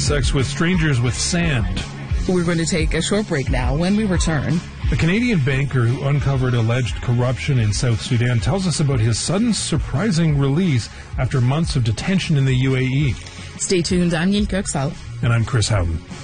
sex with strangers with sand. We're going to take a short break now. When we return, a Canadian banker who uncovered alleged corruption in South Sudan tells us about his sudden, surprising release after months of detention in the UAE. Stay tuned. I'm Yilka Oksal. And I'm Chris Howden.